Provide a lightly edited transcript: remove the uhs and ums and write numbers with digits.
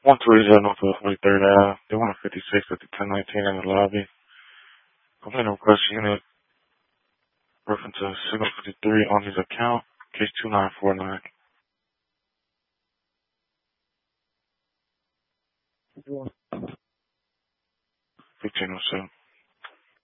130 North 43rd Ave. They want a 56 at the 1019 in the lobby. Complaint request unit reference to signal 53 on his account. Case 2949. 1507.